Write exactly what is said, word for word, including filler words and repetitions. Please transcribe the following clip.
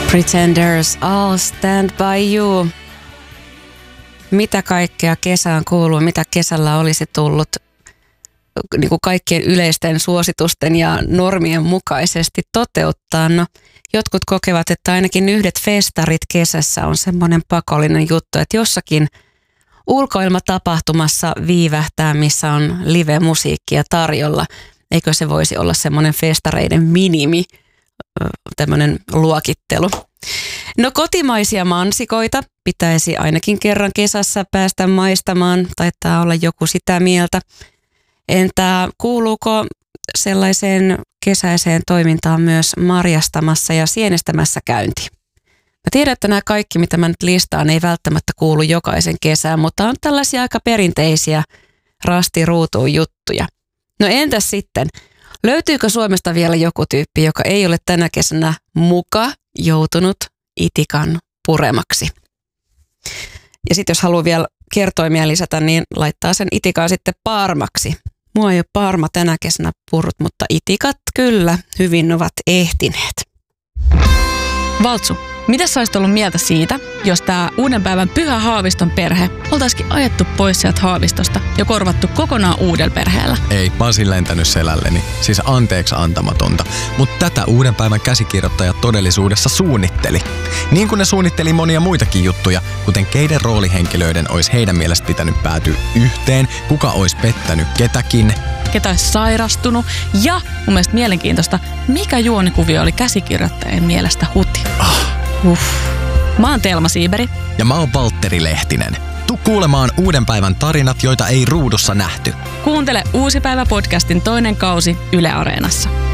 Pretenders, I'll stand by you. Mitä kaikkea kesään kuuluu, mitä kesällä olisi tullut niin kuin kaikkien yleisten suositusten ja normien mukaisesti toteuttaa? No, jotkut kokevat, että ainakin yhdet festarit kesässä on semmoinen pakollinen juttu, että jossakin ulkoilmatapahtumassa viivähtää, missä on live-musiikkia tarjolla. Eikö se voisi olla semmoinen festareiden minimi, tämmöinen luokittelu? No, kotimaisia mansikoita pitäisi ainakin kerran kesässä päästä maistamaan. Taitaa olla joku sitä mieltä. Entä kuuluuko sellaiseen kesäiseen toimintaan myös marjastamassa ja sienestämässä käynti? Mä tiedän, että nämä kaikki, mitä mä nyt listaan, ei välttämättä kuulu jokaisen kesään, mutta on tällaisia aika perinteisiä rasti-ruutuun juttuja. No entäs sitten? Löytyykö Suomesta vielä joku tyyppi, joka ei ole tänä kesänä muka joutunut itikan puremaksi? Ja sitten jos haluaa vielä kertoimia lisätä, niin laittaa sen itikan sitten paarmaksi. Mua ei ole paarma tänä kesänä purrut, mutta itikat kyllä hyvin ovat ehtineet. Valtsu, mitä sä olisit ollut mieltä siitä, jos tää uuden päivän Pyhä Haaviston perhe oltaisikin ajettu pois sieltä Haavistosta ja korvattu kokonaan uudella perheellä? Ei, mä olisin lentänyt selälleni. Siis anteeksi antamatonta. Mutta tätä uuden päivän käsikirjoittajat todellisuudessa suunnitteli. Niin kuin ne suunnitteli monia muitakin juttuja, kuten keiden roolihenkilöiden olisi heidän mielestä pitänyt päätyä yhteen, kuka olisi pettänyt ketäkin, ketä olisi sairastunut ja mun mielestä mielenkiintoista, mikä juonikuvio oli käsikirjoittajien mielestä huti. Ah. Uff. Mä oon Telma Siiberi. Ja mä oon Valtteri Lehtinen. Tuu kuulemaan uuden päivän tarinat, joita ei ruudussa nähty. Kuuntele Uusi päivä podcastin toinen kausi Yle Areenassa.